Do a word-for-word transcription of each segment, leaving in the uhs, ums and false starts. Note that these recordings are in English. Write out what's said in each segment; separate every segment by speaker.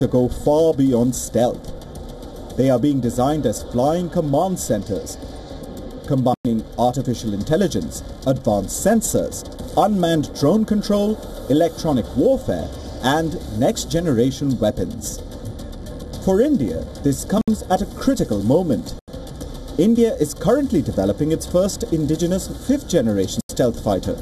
Speaker 1: to go far beyond stealth. They are being designed as flying command centers, combining artificial intelligence, advanced sensors, unmanned drone control, electronic warfare, and next-generation weapons. For India, this comes at a critical moment. India is currently developing its first indigenous fifth-generation stealth fighter.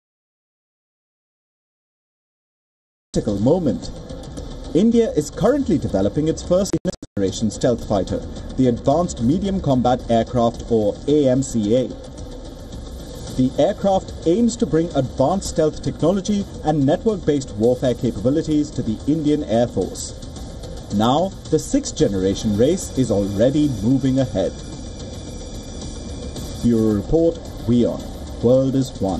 Speaker 1: Critical moment. India is currently developing its first generation stealth fighter, the Advanced Medium Combat Aircraft, or A M C A. The aircraft aims to bring advanced stealth technology and network-based warfare capabilities to the Indian Air Force. Now, the sixth generation race is already moving ahead. Bureau Report, WION. World is One.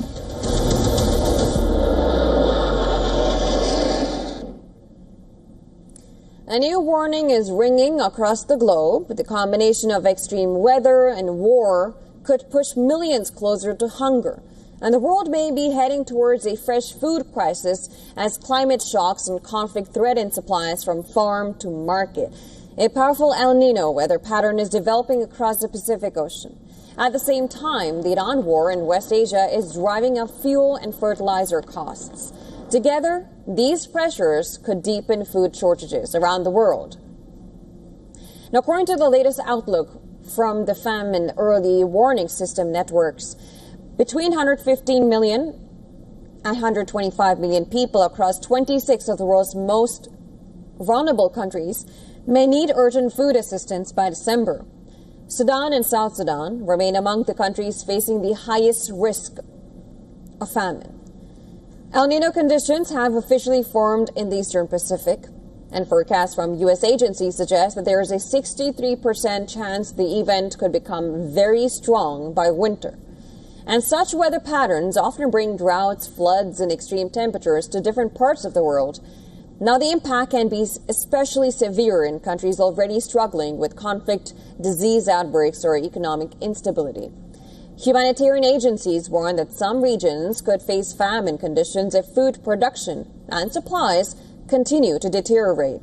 Speaker 2: A new warning is ringing across the globe. The combination of extreme weather and war could push millions closer to hunger. And the world may be heading towards a fresh food crisis as climate shocks and conflict threaten supplies from farm to market. A powerful El Nino weather pattern is developing across the Pacific Ocean. At the same time, the Iran war in West Asia is driving up fuel and fertilizer costs. Together, these pressures could deepen food shortages around the world. Now, according to the latest outlook from the Famine Early Warning System networks, between one hundred fifteen million and one hundred twenty-five million people across twenty-six of the world's most vulnerable countries may need urgent food assistance by December. Sudan and South Sudan remain among the countries facing the highest risk of famine. El Nino conditions have officially formed in the Eastern Pacific, and forecasts from U S agencies suggest that there is a sixty-three percent chance the event could become very strong by winter. And such weather patterns often bring droughts, floods, and extreme temperatures to different parts of the world. Now, the impact can be especially severe in countries already struggling with conflict, disease outbreaks, or economic instability. Humanitarian agencies warn that some regions could face famine conditions if food production and supplies continue to deteriorate.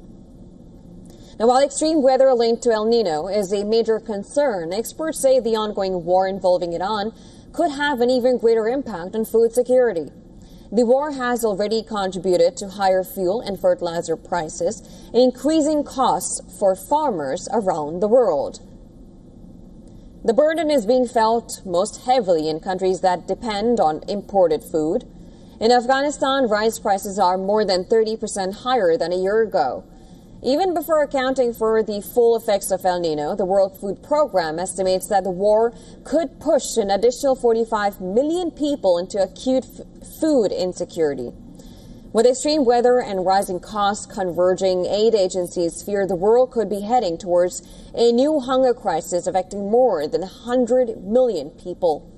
Speaker 2: Now, while extreme weather linked to El Nino is a major concern, experts say the ongoing war involving Iran could have an even greater impact on food security. The war has already contributed to higher fuel and fertilizer prices, increasing costs for farmers around the world. The burden is being felt most heavily in countries that depend on imported food. In Afghanistan, rice prices are more than thirty percent higher than a year ago. Even before accounting for the full effects of El Nino, the World Food Program estimates that the war could push an additional forty-five million people into acute f- food insecurity. With extreme weather and rising costs converging, aid agencies fear the world could be heading towards a new hunger crisis affecting more than one hundred million people.